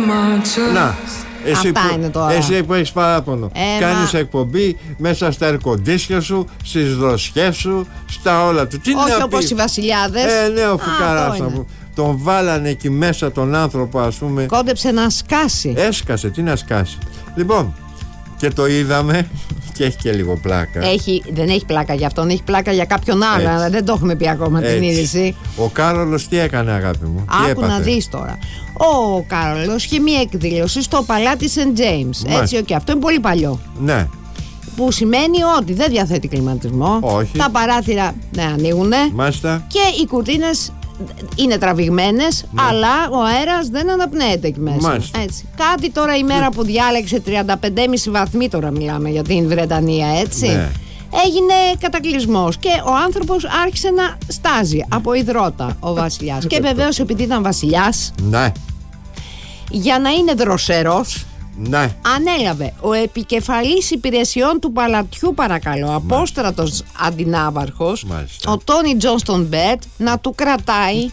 Να, εσύ που έχεις παράπονο, κάνεις εκπομπή μέσα στα ερκοντήσια σου, στις δροσιές σου, στα όλα του. Όχι όπως οι βασιλιάδες. Ναι, ο φουκαράς μου. Τον βάλανε εκεί μέσα τον άνθρωπο, ας πούμε. Κόντεψε να σκάσει. Έσκασε, τι να σκάσει. Λοιπόν, και το είδαμε και έχει και λίγο πλάκα. Δεν έχει πλάκα για αυτόν, έχει πλάκα για κάποιον άλλο, αλλά δεν το έχουμε πει ακόμα την είδηση. Ο Κάρολος τι έκανε, αγάπη μου? Άκου να δεις τώρα. Ο Κάρολος είχε μία εκδήλωση στο παλάτι St. James. Έτσι, και αυτό είναι πολύ παλιό. Ναι. Που σημαίνει ότι δεν διαθέτει κλιματισμό. Όχι. Τα παράθυρα δεν ανοίγουνε. Μάλιστα. Και οι κουρτίνες είναι τραβηγμένες, αλλά ο αέρας δεν αναπνέεται εκεί μέσα. Έτσι. Κάτι τώρα η μέρα που διάλεξε 35,5 βαθμοί, τώρα μιλάμε για την Βρετανία, έτσι. Ναι. Έγινε κατακλυσμός και ο άνθρωπος άρχισε να στάζει από υδρότα ο βασιλιάς. Και βεβαίως επειδή ήταν βασιλιάς, ναι, για να είναι δροσερός, ναι, ανέλαβε ο επικεφαλής υπηρεσιών του παλατιού, παρακαλώ, απόστρατος αντινάβαρχος, ο Τόνι Τζόνστον Μπέρτ, να του κρατάει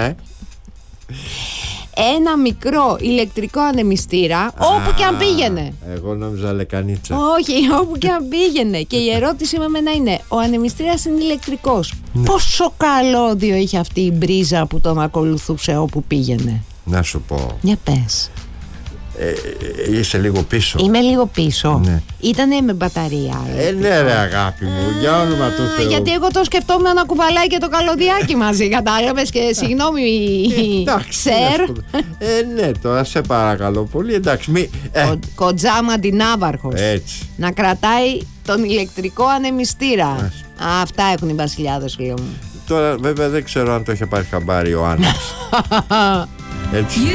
ένα μικρό ηλεκτρικό ανεμιστήρα όπου και αν πήγαινε. Εγώ νόμιζα λεκανίτσα. Όχι, όπου και αν πήγαινε. Και η ερώτηση με μένα είναι, ο ανεμιστήρας είναι ηλεκτρικός. Πόσο καλώδιο είχε αυτή η μπρίζα που τον ακολουθούσε όπου πήγαινε? Να σου πω. Για πες. Είσαι λίγο πίσω. Είμαι λίγο πίσω. Ναι. Ήτανε με μπαταρία. Ναι ρε αγάπη μου, για όνομα του Θεού. Γιατί εγώ το σκεφτόμουν να κουβαλάει και το καλωδιάκι μαζί, κατάλαβες, και συγγνώμη Σερ. Ναι, τώρα σε παρακαλώ πολύ, εντάξει. Κοντζάμα αντινάβαρχος. Έτσι. Να κρατάει τον ηλεκτρικό ανεμιστήρα. Αυτά έχουν οι βασιλιάδες, φίλο μου. Τώρα βέβαια δεν ξέρω αν το είχε πάρει χαμπάρι ο Άννας. Έτσι.